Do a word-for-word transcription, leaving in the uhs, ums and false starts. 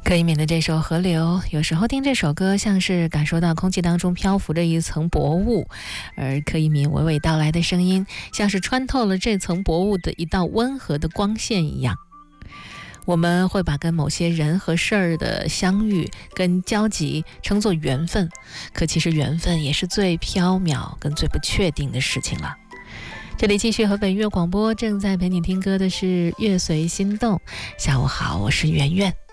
可以免的这首《河流》，有时候听这首歌像是感受到空气当中漂浮着一层薄雾，而柯以敏娓娓道来的声音像是穿透了这层薄雾的一道温和的光线一样。我们会把跟某些人和事儿的相遇跟交集称作缘分，可其实缘分也是最缥缈跟最不确定的事情了。这里继续和北岳广播，正在陪你听歌的是乐随心动。下午好，我是圆圆。